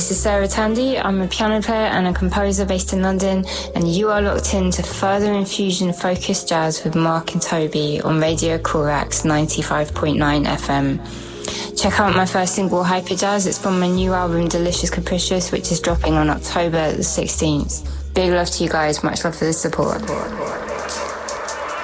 this is Sarah Tandy. I'm a piano player and a composer based in London, and you are locked in to Further Infusion Focused Jazz with Mark and Toby on Radio Corax 95.9 FM. Check out my first single, Hyper Jazz. It's from my new album, Delicious Capricious, which is dropping on October the 16th. Big love to you guys. Much love for the support.